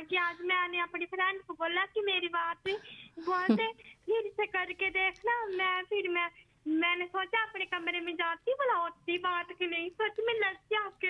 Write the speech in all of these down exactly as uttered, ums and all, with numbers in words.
कि आज मैंने अपनी फ्रेंड को बोला कि मेरी बात बहुत है, फिर से करके देखना। मैं फिर मैं मैंने सोचा अपने कमरे में जाती बोला होती बात की नहीं, सच में लग आपके।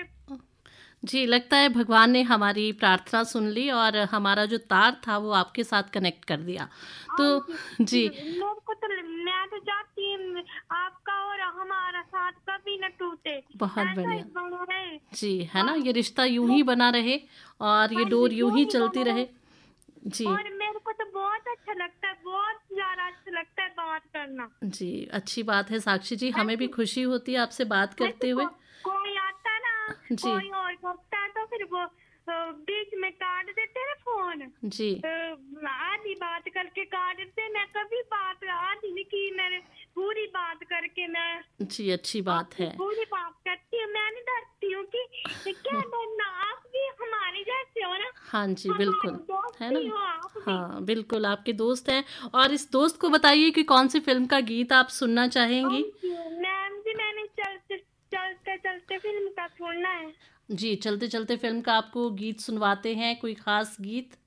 जी, लगता है भगवान ने हमारी प्रार्थना सुन ली और हमारा जो तार था वो आपके साथ कनेक्ट कर दिया। तो जी, मेरे को तो मैं तो चाहती हूँ आपका और हमारा साथ कभी न टूटे, बहुत ऐसा ही बढ़िया। बना रहे। जी, है ना, ये रिश्ता यूं ही बना रहे और ये हाँ डोर जी, यूं यूं ही ही चलती बना रहे। रहे। जी और मेरे को तो बहुत अच्छा लगता है, बहुत ज्यादा अच्छा लगता है बात करना। जी, अच्छी बात है साक्षी जी, हमें भी ऐसे खुशी होती है आपसे बात ऐसे करते हुए। को, कोई आता ना, जी कोई और करता है तो फिर वो अ, बीच में काट देते हैं फोन। जी अ, आधी बात करके काट देते, मैं कभी बात आधी नहीं की, मैंने पूरी बात करके मैं जी, अच्छी बात आपकी है। पूरी बात करती हूँ। मैं नहीं डरती हूँ कि क्या डरना, आप भी हमारे जैसे हो ना, हाँ जी, हमारे बिल्कुल, है दोस्त ना? ही हो आप भी। हाँ, बिल्कुल आपके दोस्त हैं। और इस दोस्त को बताइए कि कौन सी फ़िल्म का गीत आप सुनना चाहेंगी? थैंक यू मैम जी, मैंने चलते चलते चलते फिल्म का सुनना है। जी, चलते-चलते फ़िल्म का आपको गीत सुनवाते हैं, कोई ख़ास गीत?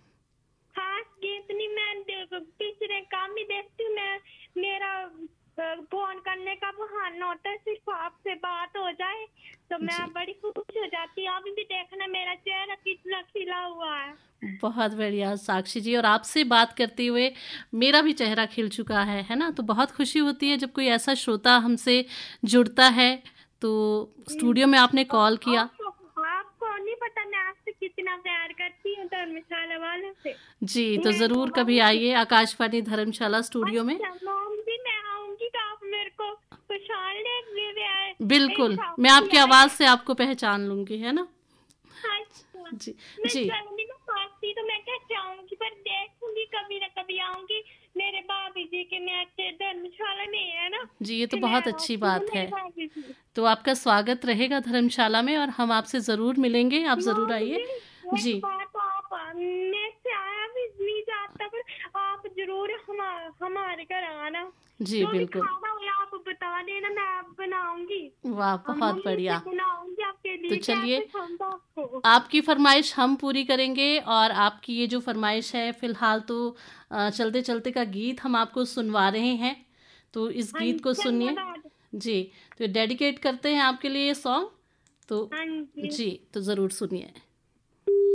खास गीत नहीं, मैं दे- पिक्चरें कम ही देखती हूँ। मैं मेरा अ, फोन करने का बहाना होता है, सिर्फ आपसे बात हो जाए तो मैं जी, बड़ी खुश हो जाती हूँ। अभी भी देखना मेरा चेहरा कितना खिला हुआ है। बहुत बढ़िया साक्षी जी, और आपसे बात करते हुए मेरा भी चेहरा खिल चुका है, है ना? तो बहुत खुशी होती है जब कोई ऐसा श्रोता हमसे जुड़ता है। तो स्टूडियो में आपने और कॉल किया। आपको आपको नहीं पता मैं आपसे कितना प्यार करती हूँ धर्मशाला वालों से। जी, तो मैं ज़रूर कभी आइए आकाशवाणी धर्मशाला स्टूडियो में। अच्छा मैम जी, मैं आऊंगी तो आप मेरे को पहचान लेंगे। एक बिल्कुल, मैं साथी आपकी आए। आवाज़ से आपको पहचान लूँगी, है ना? अच्छा, जी, मैं जी, जल्दी में पहुंचती तो मैं क्या चाहूंगी, पर देखूंगी कभी ना कभी आऊंगी। मेरे भाभी जी के मैं अच्छे धर्मशाला में है ना, जी, ये तो फिर मैं बहुत अच्छी आती हूँ बात मेरे है। भाभी जी। तो आपका स्वागत रहेगा धर्मशाला में और हम आपसे ज़रूर मिलेंगे, आप ज़रूर मैम आइए। जी, एक जी, बात आप मेरे से आया भी नहीं जाता, पर आप जरूर हम हमारे घर आना। जी, जो भी बिल्कुल। खाना हो आप बता देना, मैं आप बनाऊंगी। वाह! हम बहुत मम्मी से बढ़िया। बनाऊंगी आपके तो लिए, क्या चलिए, पसंद है आपको। आपकी फ़रमाइश हम पूरी करेंगे और आपकी ये जो फ़रमाइश है फ़िलहाल तो अ, चलते-चलते का गीत हम आपको सुनवा रहे हैं। तो इस हाँ गीत जी, को सुनिए। धन्यवाद। जी, तो डेडिकेट करते हैं आपके लिए ये सॉन्ग। तो हाँ जी। जी, तो ज़रूर सुनिए।